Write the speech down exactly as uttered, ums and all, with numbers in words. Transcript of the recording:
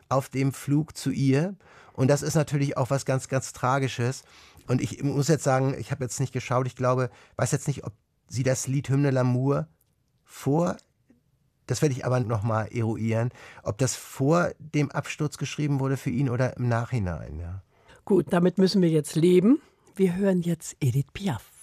auf dem Flug zu ihr. Und das ist natürlich auch was ganz, ganz Tragisches. Und ich muss jetzt sagen, ich habe jetzt nicht geschaut, ich glaube, weiß jetzt nicht, ob sie das Lied Hymne l'amour vor, das werde ich aber nochmal eruieren, ob das vor dem Absturz geschrieben wurde für ihn oder im Nachhinein. Ja. Gut, damit müssen wir jetzt leben. Wir hören jetzt Edith Piaf.